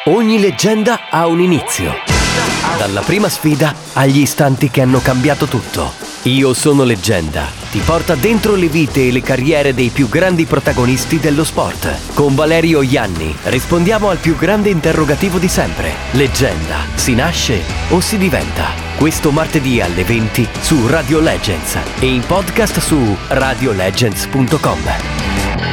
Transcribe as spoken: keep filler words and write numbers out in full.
Ogni leggenda ha un inizio. Dalla prima sfida agli istanti che hanno cambiato tutto. Io sono leggenda. Ti porta dentro le vite e le carriere dei più grandi protagonisti dello sport. Con Valerio Ianni rispondiamo al più grande interrogativo di sempre. Leggenda, si nasce o si diventa? Questo martedì alle venti su Radio Legends e in podcast su radio legends punto com.